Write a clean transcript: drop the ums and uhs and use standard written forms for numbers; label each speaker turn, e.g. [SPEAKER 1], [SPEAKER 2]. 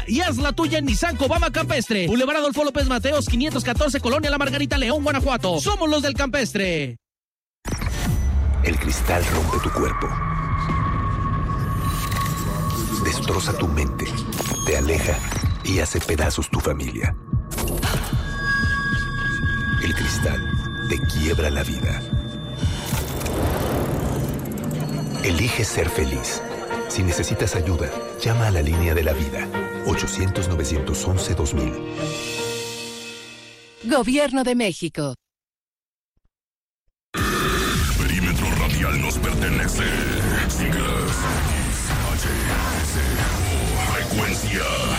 [SPEAKER 1] Y haz la tuya en Nissan Cobama Campestre. Boulevard Adolfo López Mateos, 514, Colonia La Margarita, León, Guanajuato. Somos los del Campestre.
[SPEAKER 2] El cristal rompe tu cuerpo. Destroza tu mente. Te aleja y hace pedazos tu familia. El cristal te quiebra la vida. Elige ser feliz. Si necesitas ayuda, llama a la línea de la vida. 800-911-2000.
[SPEAKER 3] Gobierno de México.
[SPEAKER 4] Perímetro radial nos pertenece. Siglas